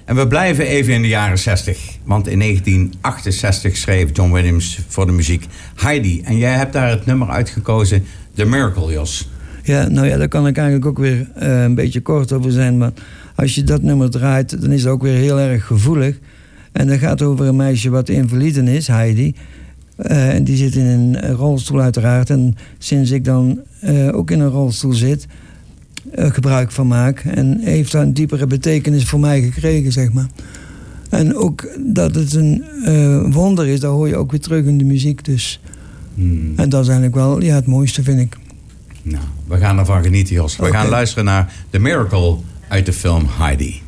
En we blijven even in de jaren 60. Want in 1968 schreef John Williams voor de muziek Heidi. En jij hebt daar het nummer uitgekozen, The Miracle, Jos. Ja, nou ja, daar kan ik eigenlijk ook weer een beetje kort over zijn. Maar als je dat nummer draait, dan is het ook weer heel erg gevoelig. En dat gaat over een meisje wat invalide is, Heidi. En die zit in een rolstoel uiteraard. En sinds ik dan ook in een rolstoel zit, gebruik van maak. En heeft daar een diepere betekenis voor mij gekregen, zeg maar. En ook dat het een wonder is, dat hoor je ook weer terug in de muziek. Dus. En dat is eigenlijk wel het mooiste, vind ik. Nou, we gaan ervan genieten, Jos. We gaan luisteren naar The Miracle uit de film Heidi.